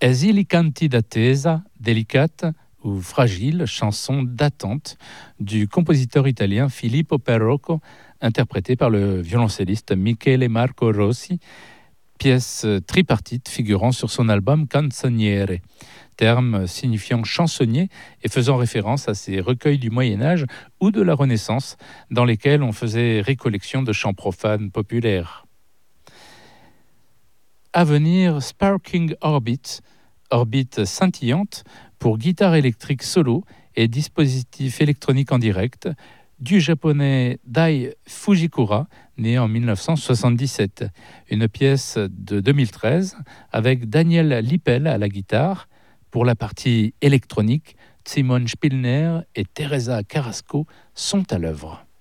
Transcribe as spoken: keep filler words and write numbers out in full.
Esili canti d'attesa, délicate ou fragile, chanson d'attente du compositeur italien Filippo Perrocco, interprété par le violoncelliste Michele Marco Rossi, pièce tripartite figurant sur son album Canzoniere, terme signifiant chansonnier et faisant référence à ces recueils du Moyen-Âge ou de la Renaissance dans lesquels on faisait récollection de chants profanes populaires. À venir, Sparking Orbit, orbite scintillante pour guitare électrique solo et dispositif électronique en direct, du japonais Dai Fujikura, né en dix-neuf cent soixante-dix-sept. Une pièce de deux mille treize avec Daniel Lippel à la guitare. Pour la partie électronique, Simone Spillner et Teresa Carrasco sont à l'œuvre.